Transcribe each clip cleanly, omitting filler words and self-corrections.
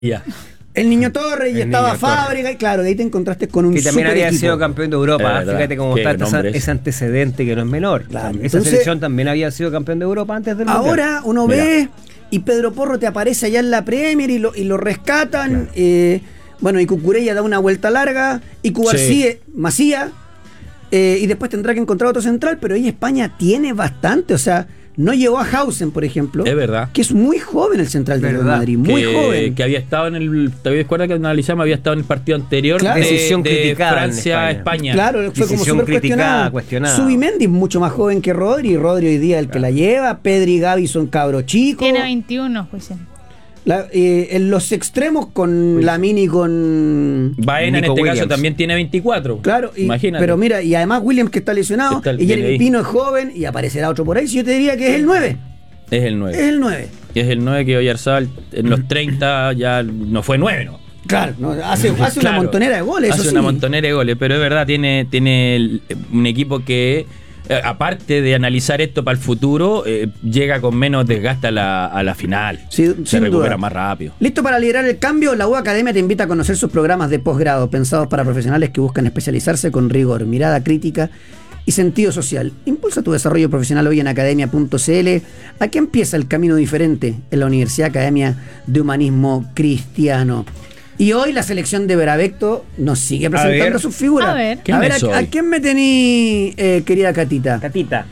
Ya. El Niño Torres y estaba Fábrega, y claro, de ahí te encontraste con un que también super había equipo. sido campeón de Europa. Fíjate cómo está ese antecedente que no es menor. Claro. Esa Entonces, selección también había sido campeón de Europa antes del Mundial. Ahora uno ve y Pedro Porro te aparece allá en la Premier y lo rescatan. Claro. Bueno, y Cucurella da una vuelta larga, y Cubarsí, Macía, y después tendrá que encontrar otro central, pero ahí España tiene bastante, o sea, no llegó a Hausen, por ejemplo. Es verdad. Que es muy joven el central de Real Madrid, muy joven. Que había estado en el. ¿Te acuerdas que analizamos? Había estado en el partido anterior, claro, de Francia a España. Claro, fue como súper cuestionada. Subimendi es mucho más joven que Rodri, y Rodri hoy día es el que la lleva. Pedri y Gavi son cabros chicos. Tiene 21, pues. En los extremos con Lamine y con Baena en este caso también tiene 24. Claro, imagínate. Pero mira, y además Williams, que está lesionado, y Jeremy Pino es joven, y aparecerá otro por ahí. Si yo te diría que es el 9. Es el 9. Es el 9. Y es el 9 que Oyarzabal en los 30 ya no fue 9, ¿no? Claro, hace una montonera de goles. Hace una montonera de goles, pero es verdad, tiene un equipo que, aparte de analizar esto para el futuro, llega con menos desgaste a la final. Sí, se recupera más rápido. Listo para liderar el cambio, la U Academia te invita a conocer sus programas de posgrado pensados para profesionales que buscan especializarse con rigor, mirada crítica y sentido social. Impulsa tu desarrollo profesional hoy en academia.cl. Aquí empieza el camino diferente en la Universidad Academia de Humanismo Cristiano. Y hoy la selección de Veravecto nos sigue presentando sus figuras. A ver, ¿a quién me tení, querida Catita? Catita.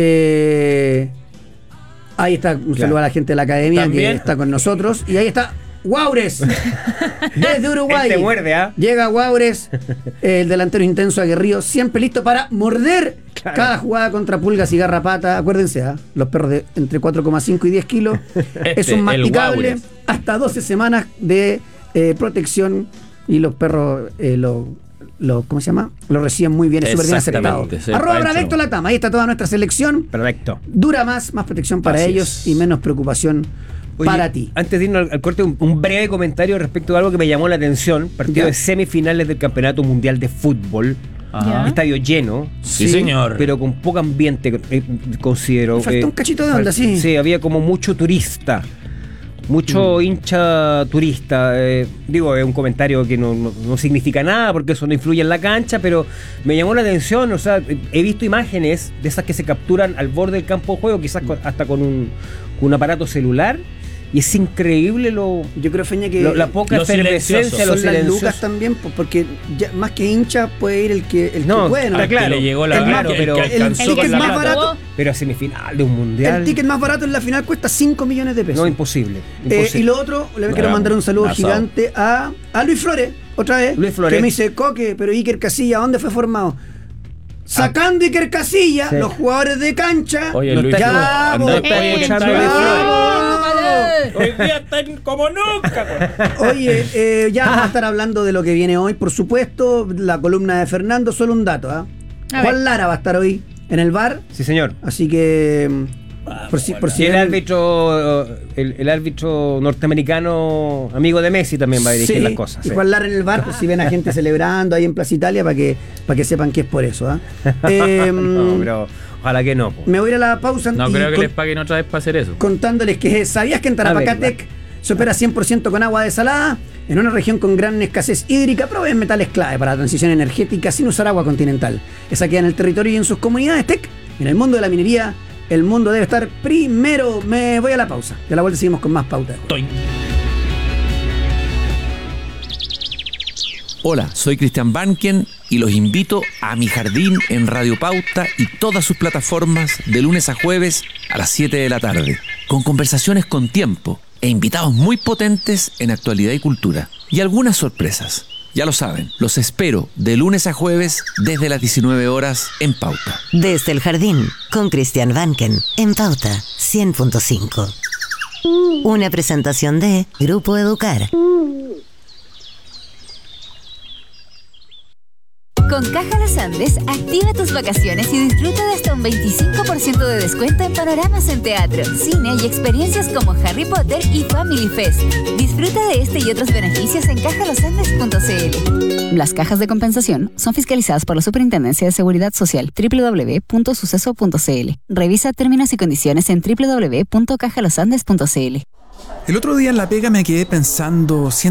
Ahí está, un saludo a la gente de la academia que está con nosotros. Y ahí está Guaures, desde Uruguay. Te muerde, Llega Guaures, el delantero intenso, aguerrido, siempre listo para morder cada jugada contra pulgas y garrapata. Acuérdense, los perros de entre 4,5 y 10 kilos. Es un masticable, hasta 12 semanas de protección, y los perros ¿cómo se llama? Lo reciben muy bien, es súper bien aceptado. @Veravecto Latam, ahí está toda nuestra selección. Perfecto. Dura más protección para ellos y menos preocupación para ti. Antes de irnos al corte, un breve comentario respecto a algo que me llamó la atención. Partido de semifinales del Campeonato Mundial de Fútbol. Estadio lleno. Sí, señor. Pero con poco ambiente, considero. Falta un cachito de onda, sí. Sí, había como mucho turista. Mucho hincha turista. Digo, es un comentario que no significa nada porque eso no influye en la cancha, pero me llamó la atención. O sea, he visto imágenes de esas que se capturan al borde del campo de juego, quizás hasta con un aparato celular. Y es increíble yo creo, Feña, que la poca efervescencia, los las lucas también, porque ya, más que hincha puede ir el que puede, ¿no? Está claro, le llegó el ticket más barato, pero a semifinal de un mundial. El ticket más barato en la final cuesta 5 millones de pesos. No, imposible. Y lo otro, le quiero mandar un saludo gigante a Luis Flores, otra vez, Luis Flores, que me dice, Coque, pero Iker Casillas, ¿dónde fue formado? Sacando Iker Casillas, los jugadores de cancha. Oye, Luis, hoy día están como nunca. Oye, ya vamos a estar hablando de lo que viene hoy, por supuesto. La columna de Fernando, solo un dato. Juan Lara va a estar hoy en el bar. Sí, señor. Así que por si el árbitro norteamericano, amigo de Messi, también va a dirigir las cosas. Y Juan Lara en el bar, pues, si ven a gente celebrando ahí en Plaza Italia, para que sepan que es por eso. No, pero ojalá que no. Me voy a ir a la pausa. No creo que les paguen otra vez para hacer eso. Contándoles que ¿sabías que en Tarapacatec se opera 100% con agua desalada? En una región con gran escasez hídrica, proveen metales clave para la transición energética sin usar agua continental. Esa queda en el territorio y en sus comunidades. TEC, en el mundo de la minería, el mundo debe estar primero. Me voy a la pausa. Y a la vuelta seguimos con más pauta. Hola, soy Cristian Banken y los invito a Mi Jardín en Radio Pauta y todas sus plataformas de lunes a jueves a las 7 de la tarde, con conversaciones con tiempo e invitados muy potentes en actualidad y cultura. Y algunas sorpresas. Ya lo saben, los espero de lunes a jueves desde las 19 horas en Pauta. Desde el Jardín, con Cristian Banken, en Pauta 100.5. Una presentación de Grupo Educar. Con Caja Los Andes, activa tus vacaciones y disfruta de hasta un 25% de descuento en panoramas en teatro, cine y experiencias como Harry Potter y Family Fest. Disfruta de este y otros beneficios en cajalosandes.cl. Las cajas de compensación son fiscalizadas por la Superintendencia de Seguridad Social. www.suceso.cl. Revisa términos y condiciones en www.cajalosandes.cl. El otro día en la pega me quedé pensando,